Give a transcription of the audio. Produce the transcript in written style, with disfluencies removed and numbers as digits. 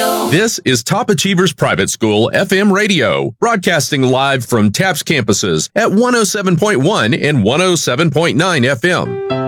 Radio. This is Top Achievers Private School FM radio, broadcasting live from TAPS campuses at 107.1 and 107.9 FM.